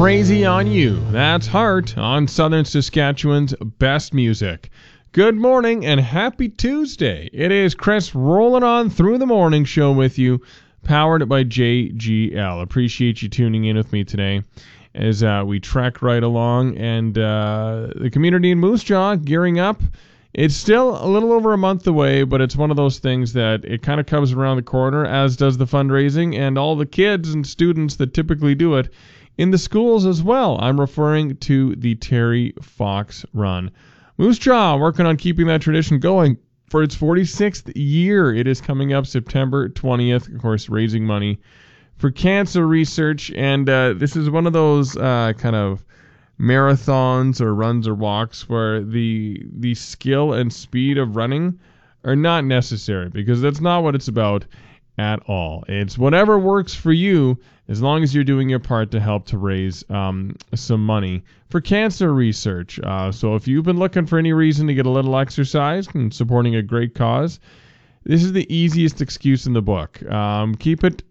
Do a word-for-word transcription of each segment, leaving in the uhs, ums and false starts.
Crazy on You. That's Heart on Southern Saskatchewan's best music. Good morning and happy Tuesday. It is Chris rolling on through the morning show with you, powered by J G L. Appreciate you tuning in with me today as uh, we trek right along, and uh, the community in Moose Jaw gearing up. It's still a little over a month away, but it's one of those things that it kind of comes around the corner, as does the fundraising and all the kids and students that typically do it in the schools as well. I'm referring to the Terry Fox Run. Moose Jaw working on keeping that tradition going for its forty-sixth year. It is coming up September twentieth, of course, raising money for cancer research, and uh, this is one of those uh, kind of marathons or runs or walks where the the skill and speed of running are not necessary, because that's not what it's about at all. It's whatever works for you, as long as you're doing your part to help to raise um, some money for cancer research. Uh, so if you've been looking for any reason to get a little exercise and supporting a great cause, this is the easiest excuse in the book. Um, keep it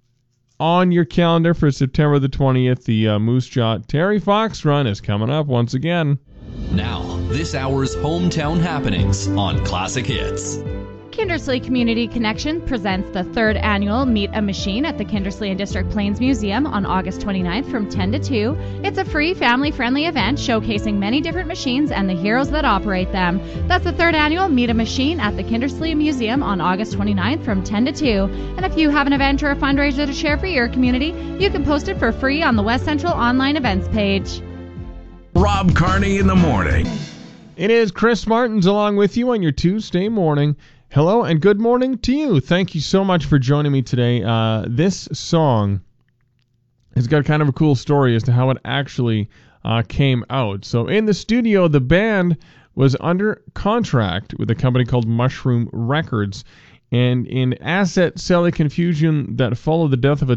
on your calendar for September the twentieth. The uh, Moose Jaw Terry Fox Run is coming up once again. Now, this hour's hometown happenings on Classic Hits. Kindersley Community Connection presents the third annual Meet a Machine at the Kindersley and District Plains Museum on August twenty-ninth from ten to two. It's a free, family-friendly event showcasing many different machines and the heroes that operate them. That's the third annual Meet a Machine at the Kindersley Museum on August twenty-ninth from ten to two. And if you have an event or a fundraiser to share for your community, you can post it for free on the West Central online events page. Rob Carney in the morning. It is Chris Martins along with you on your Tuesday morning. Hello and good morning to you. Thank you so much for joining me today. Uh, this song has got kind of a cool story as to how it actually uh, came out. So in the studio, the band was under contract with a company called Mushroom Records. And in asset selling confusion that followed the death of a